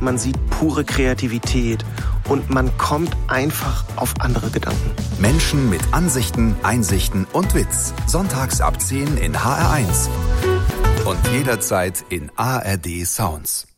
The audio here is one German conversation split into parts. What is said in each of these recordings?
man sieht pure Kreativität und man kommt einfach auf andere Gedanken. Menschen mit Ansichten, Einsichten und Witz. Sonntags ab 10 in HR1 und jederzeit in ARD Sounds.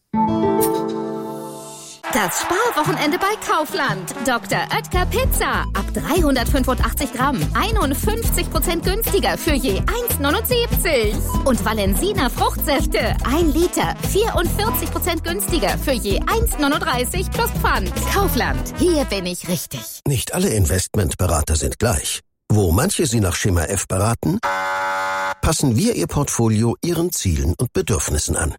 Das Sparwochenende bei Kaufland. Dr. Oetker Pizza. Ab 385 Gramm. 51% günstiger für je 1,79. Und Valensina Fruchtsäfte. 1 Liter. 44% günstiger für je 1,39 plus Pfand. Kaufland. Hier bin ich richtig. Nicht alle Investmentberater sind gleich. Wo manche Sie nach Schema F beraten, passen wir Ihr Portfolio Ihren Zielen und Bedürfnissen an.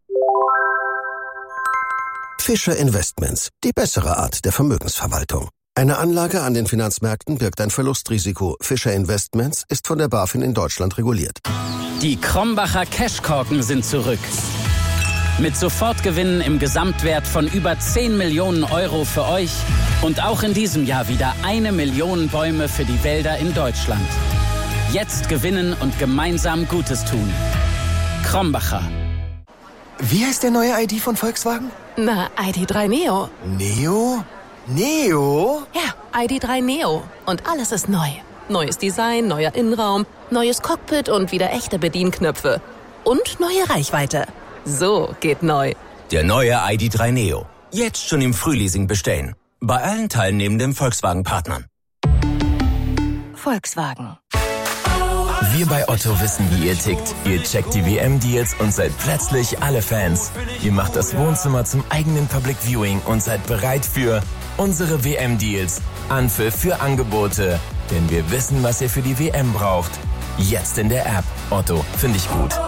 Fischer Investments, die bessere Art der Vermögensverwaltung. Eine Anlage an den Finanzmärkten birgt ein Verlustrisiko. Fischer Investments ist von der BaFin in Deutschland reguliert. Die Krombacher Cashkorken sind zurück. Mit Sofortgewinnen im Gesamtwert von über 10 Millionen Euro für euch und auch in diesem Jahr wieder 1 Million Bäume für die Wälder in Deutschland. Jetzt gewinnen und gemeinsam Gutes tun. Krombacher. Wie heißt der neue ID von Volkswagen? Na, ID.3 Neo. Neo? Neo? Ja, ID.3 Neo. Und alles ist neu. Neues Design, neuer Innenraum, neues Cockpit und wieder echte Bedienknöpfe. Und neue Reichweite. So geht neu. Der neue ID.3 Neo. Jetzt schon im Frühleasing bestellen. Bei allen teilnehmenden Volkswagen-Partnern. Volkswagen. Wir bei Otto wissen, wie ihr tickt. Ihr checkt die WM-Deals und seid plötzlich alle Fans. Ihr macht das Wohnzimmer zum eigenen Public Viewing und seid bereit für unsere WM-Deals. Anpfiff für Angebote. Denn wir wissen, was ihr für die WM braucht. Jetzt in der App. Otto, finde ich gut.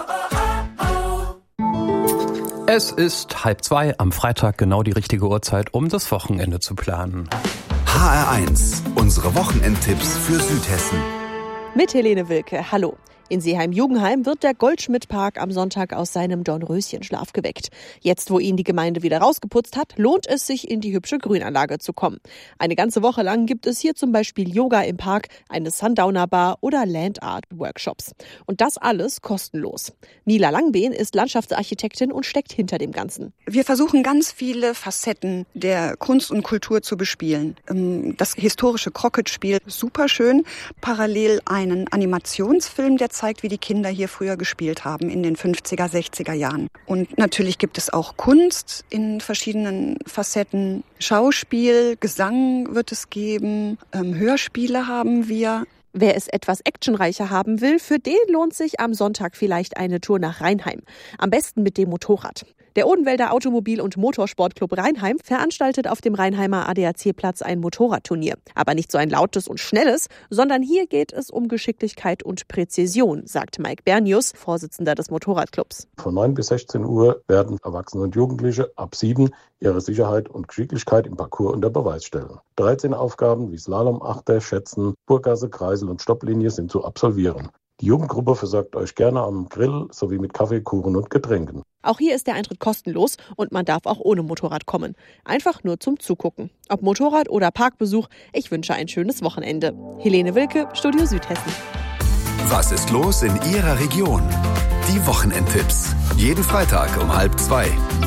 Es ist 1:30 am Freitag, genau die richtige Uhrzeit, um das Wochenende zu planen. HR1, unsere Wochenendtipps für Südhessen. Mit Helene Wilke, hallo. In Seeheim-Jugenheim wird der Goldschmidt-Park am Sonntag aus seinem Dornröschenschlaf geweckt. Jetzt, wo ihn die Gemeinde wieder rausgeputzt hat, lohnt es sich, in die hübsche Grünanlage zu kommen. Eine ganze Woche lang gibt es hier zum Beispiel Yoga im Park, eine Sundowner-Bar oder Land-Art-Workshops. Und das alles kostenlos. Mila Langbehn ist Landschaftsarchitektin und steckt hinter dem Ganzen. Wir versuchen ganz viele Facetten der Kunst und Kultur zu bespielen. Das historische Crockett-Spiel, super schön. Parallel einen Animationsfilm, der zeigt, wie die Kinder hier früher gespielt haben in den 50er, 60er Jahren. Und natürlich gibt es auch Kunst in verschiedenen Facetten. Schauspiel, Gesang wird es geben, Hörspiele haben wir. Wer es etwas actionreicher haben will, für den lohnt sich am Sonntag vielleicht eine Tour nach Rheinheim. Am besten mit dem Motorrad. Der Odenwälder Automobil- und Motorsportclub Rheinheim veranstaltet auf dem Rheinheimer ADAC-Platz ein Motorradturnier. Aber nicht so ein lautes und schnelles, sondern hier geht es um Geschicklichkeit und Präzision, sagt Mike Bernius, Vorsitzender des Motorradclubs. Von 9 bis 16 Uhr werden Erwachsene und Jugendliche ab 7 ihre Sicherheit und Geschicklichkeit im Parcours unter Beweis stellen. 13 Aufgaben wie Slalom, Achter, Schätzen, Spurgasse, Kreisel und Stopplinie sind zu absolvieren. Die Jugendgruppe versorgt euch gerne am Grill sowie mit Kaffee, Kuchen und Getränken. Auch hier ist der Eintritt kostenlos und man darf auch ohne Motorrad kommen. Einfach nur zum Zugucken. Ob Motorrad oder Parkbesuch, ich wünsche ein schönes Wochenende. Helene Wilke, Studio Südhessen. Was ist los in Ihrer Region? Die Wochenendtipps. Jeden Freitag um 1:30.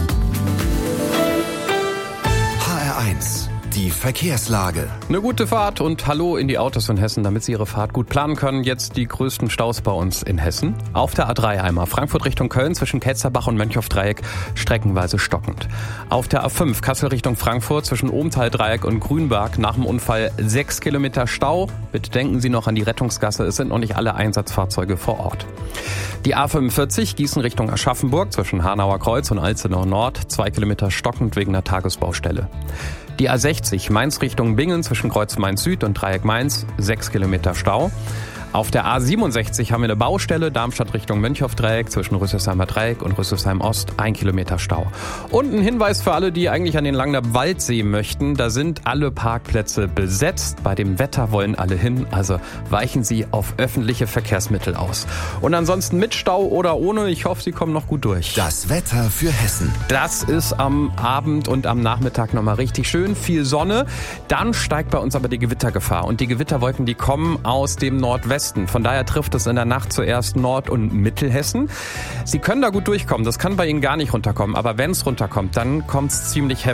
HR1. Die Verkehrslage. Eine gute Fahrt und Hallo in die Autos in Hessen, damit Sie Ihre Fahrt gut planen können. Jetzt die größten Staus bei uns in Hessen. Auf der A3 einmal Frankfurt Richtung Köln zwischen Ketzerbach und Mönchhoff-Dreieck streckenweise stockend. Auf der A5 Kassel Richtung Frankfurt zwischen Obenthal-Dreieck und Grünberg nach dem Unfall 6 Kilometer Stau. Bitte denken Sie noch an die Rettungsgasse, es sind noch nicht alle Einsatzfahrzeuge vor Ort. Die A45 Gießen Richtung Aschaffenburg zwischen Hanauer Kreuz und Alzenau Nord 2 Kilometer stockend wegen der Tagesbaustelle. Die A60 Mainz Richtung Bingen zwischen Kreuz Mainz Süd und Dreieck Mainz 6 Kilometer Stau. Auf der A67 haben wir eine Baustelle, Darmstadt Richtung Mönchhoff-Dreieck zwischen Rüsselsheimer Dreieck und Rüsselsheim Ost 1 Kilometer Stau. Und ein Hinweis für alle, die eigentlich an den Langner Waldsee möchten, da sind alle Parkplätze besetzt. Bei dem Wetter wollen alle hin, also weichen Sie auf öffentliche Verkehrsmittel aus. Und ansonsten mit Stau oder ohne, ich hoffe, Sie kommen noch gut durch. Das Wetter für Hessen. Das ist am Abend und am Nachmittag nochmal richtig schön, viel Sonne. Dann steigt bei uns aber die Gewittergefahr und die Gewitterwolken, die kommen aus dem Nordwesten. Von daher trifft es in der Nacht zuerst Nord- und Mittelhessen. Sie können da gut durchkommen, das kann bei Ihnen gar nicht runterkommen. Aber wenn es runterkommt, dann kommt es ziemlich heftig.